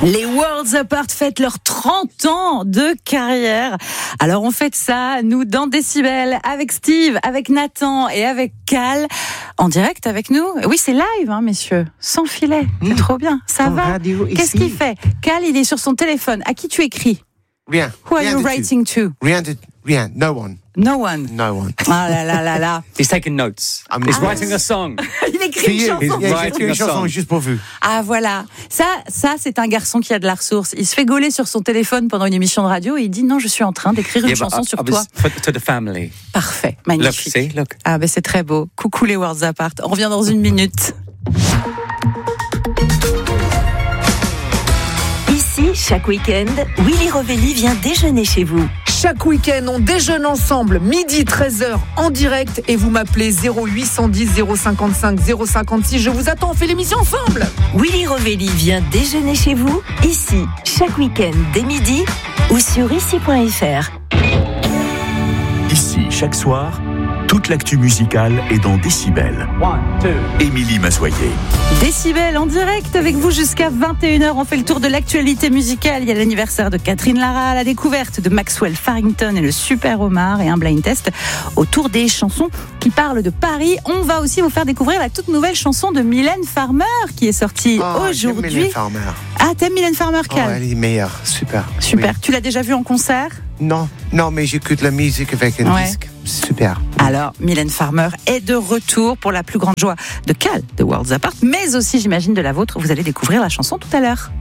Les Worlds Apart fêtent leurs 30 ans de carrière. Alors on fête ça, nous, dans Décibel, avec Steve, avec Nathan et avec Cal, en direct avec nous. Oui, c'est live, hein, messieurs, sans filet. C'est trop bien. Ça va? Qu'est-ce qu'il fait? Cal, il est sur son téléphone. À qui tu écris? Rien. Who are you writing to? Rien. No one. No one. No one. Ah là là là là. He's taking notes. He's writing a song. Il écrit une chanson. J'ai écrit une chanson juste pour vous. Ah voilà. Ça c'est un garçon qui a de la ressource. Il se fait gauler sur son téléphone pendant une émission de radio et il dit non, je suis en train d'écrire une chanson sur toi. To the family. Parfait, magnifique. Look, see, look. Ah ben c'est très beau. Coucou les Worlds Apart. On revient dans une minute. Ici, chaque week-end, Willy Rovelli vient déjeuner chez vous. Chaque week-end, on déjeune ensemble, midi 13h en direct et vous m'appelez 0810 055 056. Je vous attends, on fait l'émission ensemble. Willy Rovelli vient déjeuner chez vous, ici, chaque week-end dès midi ou sur ici.fr. Ici, chaque soir, toute l'actu musicale est dans Décibel. Émilie Massoyer. Décibel en direct avec vous jusqu'à 21h. On fait le tour de l'actualité musicale. Il y a l'anniversaire de Catherine Lara, la découverte de Maxwell Farrington et le Super Omar et un blind test autour des chansons qui parlent de Paris. On va aussi vous faire découvrir la toute nouvelle chanson de Mylène Farmer qui est sortie aujourd'hui. J'aime Mylène Farmer. Ah, t'aimes Mylène Farmer, Cal? Elle est meilleure. Super. Super. Oui. Tu l'as déjà vue en concert? Non, mais j'écoute la musique avec un disque. Super. Alors, Mylène Farmer est de retour pour la plus grande joie de Cal, de Worlds Apart, mais aussi, j'imagine, de la vôtre. Vous allez découvrir la chanson tout à l'heure.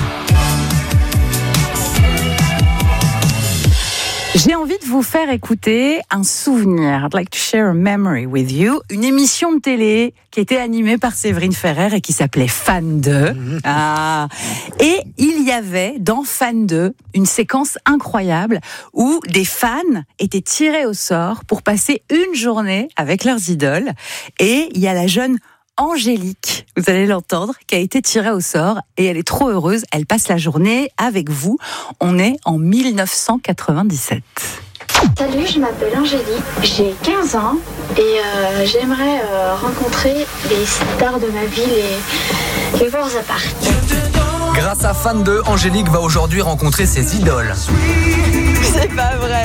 J'ai envie de vous faire écouter un souvenir. I'd like to share a memory with you. Une émission de télé qui était animée par Séverine Ferrer et qui s'appelait Fan 2. Et il y avait dans Fan 2 une séquence incroyable où des fans étaient tirés au sort pour passer une journée avec leurs idoles. Et il y a la jeune Angélique, vous allez l'entendre, qui a été tirée au sort et elle est trop heureuse. Elle passe la journée avec vous. On est en 1997. Salut, je m'appelle Angélique, j'ai 15 ans et j'aimerais rencontrer les stars de ma ville et les Worlds Apart. Grâce à Fan 2, Angélique va aujourd'hui rencontrer ses idoles. C'est pas vrai.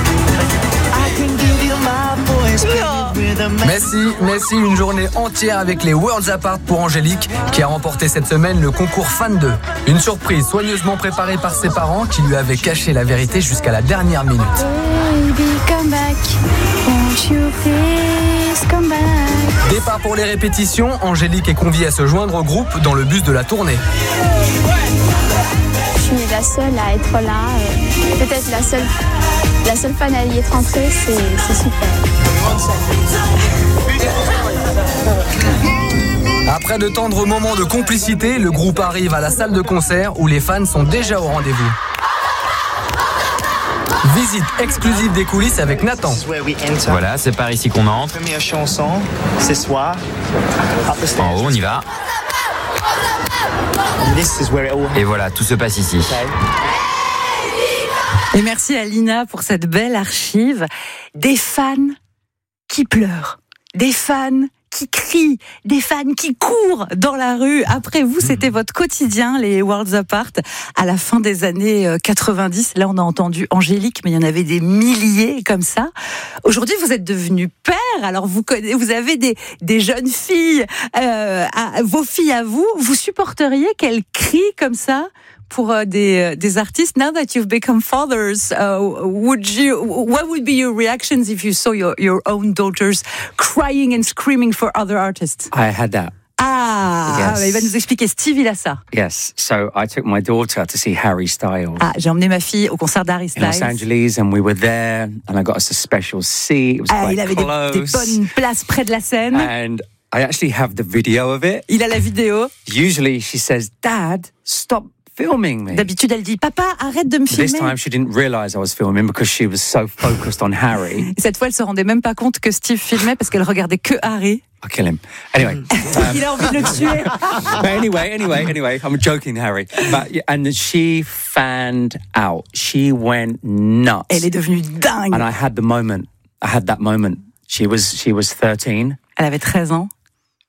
Mais si, une journée entière avec les Worlds Apart pour Angélique, qui a remporté cette semaine le concours Fan 2. Une surprise soigneusement préparée par ses parents qui lui avaient caché la vérité jusqu'à la dernière minute. Baby, come back. Won't you please come back? Départ pour les répétitions, Angélique est conviée à se joindre au groupe dans le bus de la tournée. Je suis la seule à être là, peut-être la seule fan à y être entrée, c'est super. Après de tendres moments de complicité, le groupe arrive à la salle de concert où les fans sont déjà au rendez-vous. Visite exclusive des coulisses avec Nathan. Voilà, c'est par ici qu'on entre. Première chanson, ce soir. En haut, on y va. Et voilà, tout se passe ici. Et merci à Lina pour cette belle archive. Des fans qui pleurent, des fans qui crient, des fans qui courent dans la rue. Après vous, c'était votre quotidien, les Worlds Apart, à la fin des années 90. Là, on a entendu Angélique, mais il y en avait des milliers comme ça. Aujourd'hui, vous êtes devenu père. Alors, vous avez des jeunes filles, vos filles à vous. Vous supporteriez qu'elles crient comme ça pour des artistes? Now that you've become fathers, what would be your reactions if you saw your own daughters crying and screaming for other artists? I had that. Yes. Il va nous expliquer. Steve, il a ça. Yes, so I took my daughter to see Harry Styles. J'ai emmené ma fille au concert d'Harry Styles. In Los Angeles, and we were there, and I got us a special seat. It was quite il avait des bonnes places près de la scène. And I actually have the video of it. Il a la vidéo. Usually she says, "Dad, stop filming me." D'habitude, elle dit, papa, arrête de me filmer. This time, she didn't realize I was filming because she was so focused on Harry. Et cette fois, elle se rendait même pas compte que Steve filmait parce qu'elle regardait que Harry. I'll kill him. Anyway. Il a envie de le tuer. But anyway, I'm joking, Harry. And she fanned out. She went nuts. Elle est devenue dingue. And I had that moment. She was 13. Elle avait 13 ans.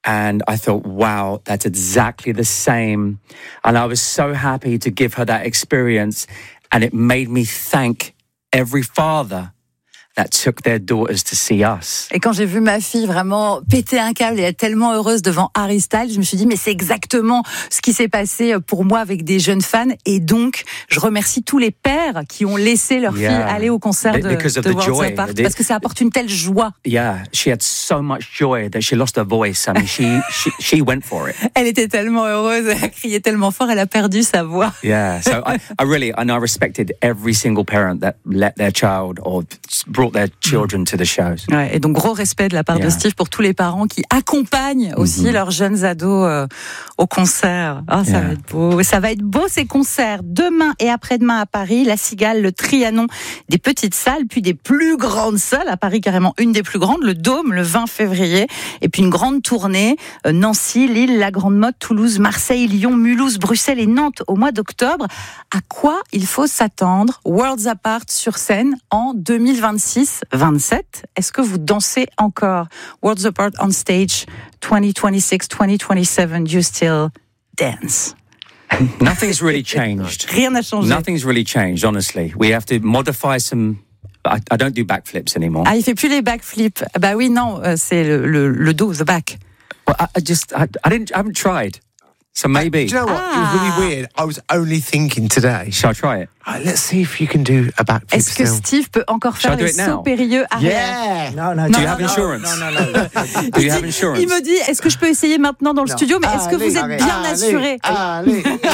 And I thought, wow, that's exactly the same. And I was so happy to give her that experience. And it made me thank every father that took their daughters to see us. Et quand j'ai vu ma fille vraiment péter un câble et être tellement heureuse devant Harry Styles, je me suis dit, mais c'est exactement ce qui s'est passé pour moi avec des jeunes fans. Et donc, je remercie tous les pères qui ont laissé leur fille aller au concert de Worlds Apart. Parce que ça apporte une telle joie. Yeah, she had so much joy that she lost her voice. I mean, she went for it. Elle était tellement heureuse, elle a crié tellement fort, elle a perdu sa voix. Yeah, so I respected every single parent that let their child or brought their children to the shows. Ouais, et donc gros respect de la part de Steve pour tous les parents qui accompagnent aussi leurs jeunes ados au concert. Oh, ça va être beau. Ça va être beau ces concerts. Demain et après-demain à Paris, la Cigale, le Trianon, des petites salles, puis des plus grandes salles. À Paris, carrément une des plus grandes, le Dôme, le 20 février. Et puis une grande tournée, Nancy, Lille, la Grande Motte, Toulouse, Marseille, Lyon, Mulhouse, Bruxelles et Nantes au mois d'octobre. À quoi il faut s'attendre? Worlds Apart sur scène en 2026-27. Est-ce que vous dansez encore? Worlds Apart on stage 2026-2027. Do you still dance? Nothing's really changed. Rien n'a changé. Nothing's really changed, honestly. We have to modify some. I don't do backflips anymore. Ah, il fait plus les backflips. Bah oui, non, c'est le dos, the back. Well, I haven't tried. So maybe. Do you know what? It was really weird. I was only thinking today. Shall I try it? Let's see if you can do a backflip. Est-ce que Steve peut encore faire les sauts périlleux arrière? Yeah. No. Do you have insurance? No. Do you have insurance? Il me dit, est-ce que je peux essayer maintenant dans le studio? Mais est-ce que vous êtes bien assuré? No.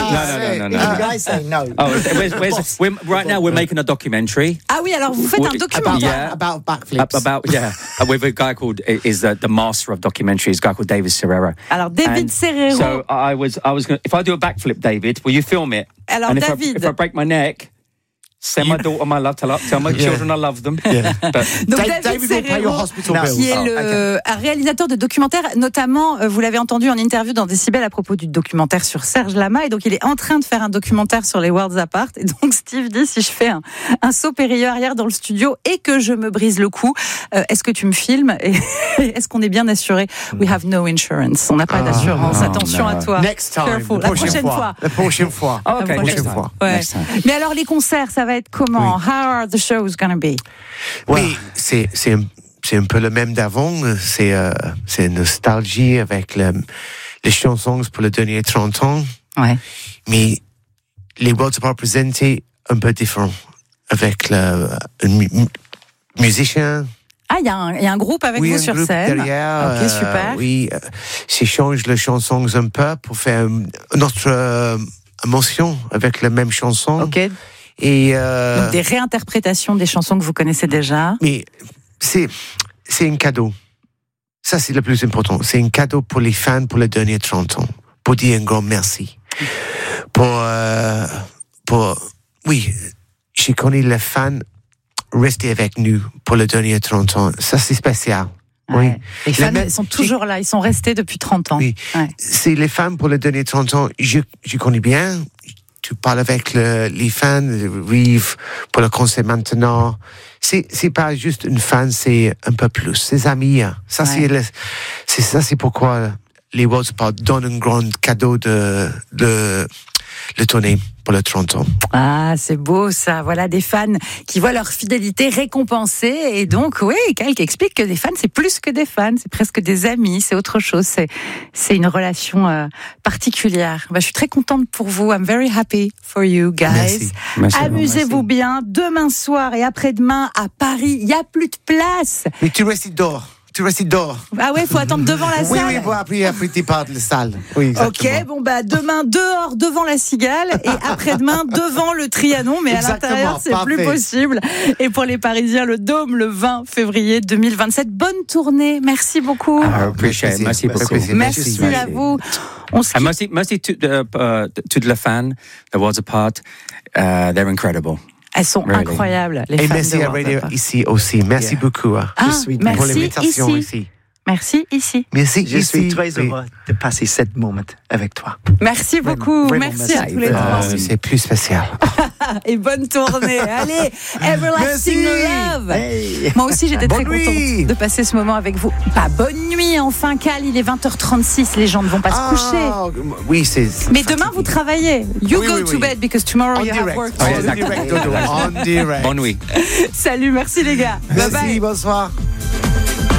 The guy say no. Oh, right now we're making a documentary. Ah oui, alors vous faites un documentaire. About backflips. With a guy called is the master of documentaries, a guy called David Serrero. Alors David Serrero. So I was going. If I do a backflip, David, will you film it? Alors David, if I break my neck. Send my daughter my love. Tell my children I love them. Yeah. Donc David will pay your hospital bills. Qui est un réalisateur de documentaires, notamment, vous l'avez entendu en interview dans Décibel à propos du documentaire sur Serge Lama, et donc il est en train de faire un documentaire sur les Worlds Apart, et donc Steve dit, si je fais un saut périlleux arrière dans le studio et que je me brise le cou, est-ce que tu me filmes et est-ce qu'on est bien assuré? We have no insurance, on n'a pas d'assurance, attention à toi. Next time. Careful. La prochaine fois. La prochaine fois. Okay, la prochaine fois. Ouais. Mais alors les concerts, ça va être comment? How are the shows gonna be? Oui, c'est un peu le même d'avant. C'est nostalgie avec les chansons pour les derniers 30 ans. Ouais. Mais les Worlds Apart présentés un peu différents avec un musicien. Ah, il y a un groupe avec vous sur scène. Derrière, ok, super. Oui, j'échange les chansons un peu pour faire une autre émotion avec la même chanson. Ok. Et donc des réinterprétations des chansons que vous connaissez déjà. Mais c'est un cadeau. Ça, c'est le plus important. C'est un cadeau pour les fans pour les derniers 30 ans. Pour dire un grand merci. Oui, j'ai connu les fans rester avec nous pour les derniers 30 ans. Ça, c'est spécial. Ouais. Oui. Les fans sont toujours là. Ils sont restés depuis 30 ans. Oui. Ouais. C'est les fans pour les derniers 30 ans. Je connais bien. Tu parles avec les fans, Rive, pour le concert maintenant. C'est pas juste une fan, c'est un peu plus. C'est amis. Ça, c'est pourquoi les Worlds Apart donnent un grand cadeau de le tournée pour le 30 ans. Ah, c'est beau ça. Voilà des fans qui voient leur fidélité récompensée. Et donc, oui, Kalk explique que les fans, c'est plus que des fans, c'est presque des amis, c'est autre chose. C'est une relation particulière. Je suis très contente pour vous. I'm very happy for you guys. Merci. Amusez-vous bien. Demain soir et après-demain à Paris, il n'y a plus de place. Mais tu restes dehors. Ah ouais, faut attendre devant la salle. Oui, après tu parles de la salle. Oui, exactement. Ok, bon demain dehors devant la Cigale et après-demain devant le Trianon, mais à l'intérieur c'est plus possible. Et pour les Parisiens, le Dôme le 20 février 2027. Bonne tournée, merci beaucoup. Merci beaucoup. Merci à vous. Merci to the fan, the Worlds Apart. They're incredible. Elles sont incroyables, les fans. Et merci à Radio ici aussi. Merci beaucoup. Merci pour l'invitation ici. Merci ici. Merci Je suis très heureux de passer cette moment avec toi. Merci beaucoup. Vraiment, merci à tous les trois. C'est plus spécial. et bonne tournée. Allez, Everlasting Love. Hey. Moi aussi, j'étais très Bonne nuit. contente de passer ce moment avec vous. Pas bonne nuit, enfin, Cal, il est 20h36. Les gens ne vont pas se coucher. Oui, c'est. Mais demain, vous travaillez. You Oui, go oui, to oui. bed because tomorrow En you have direct. work. En direct, Dodo. En direct. Bonne nuit. Salut, merci les gars. Bye bye. Merci, bonsoir.